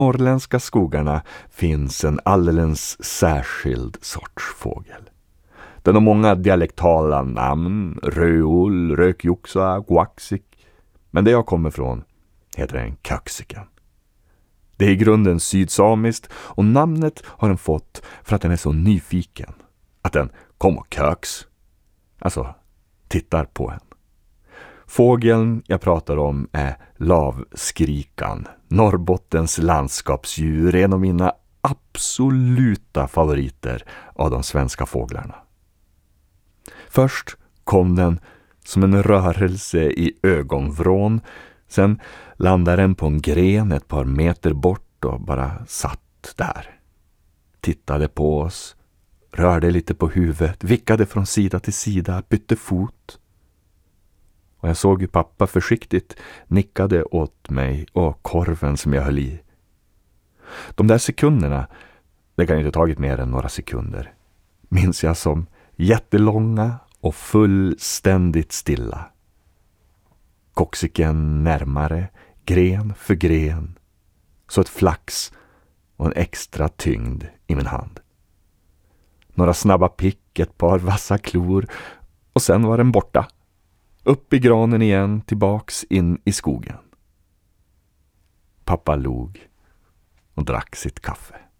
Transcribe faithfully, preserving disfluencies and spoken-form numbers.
norrländska skogarna finns en alldeles särskild sorts fågel. Den har många dialektala namn, röol, rökjoxa, guaxik. Men det jag kommer från heter en köksiken. Det är i grunden sydsamiskt och namnet har den fått för att den är så nyfiken. Att den kom och köks. Alltså, tittar på en. Fågeln jag pratar om är lavskrikan, Norrbottens landskapsdjur, en av mina absoluta favoriter av de svenska fåglarna. Först kom den som en rörelse i ögonvrån, sen landade den på en gren ett par meter bort och bara satt där. Tittade på oss, rörde lite på huvudet, vickade från sida till sida, bytte fot. Och jag såg hur pappa försiktigt nickade åt mig och korven som jag höll i. De där sekunderna, det kan ju inte tagit mer än några sekunder, minns jag som jättelånga och fullständigt stilla. Koxiken närmare, gren för gren, så ett flax och en extra tyngd i min hand. Några snabba pick, ett par vassa klor och sen var den borta. Upp i granen igen, tillbaks in i skogen. Pappa log och drack sitt kaffe.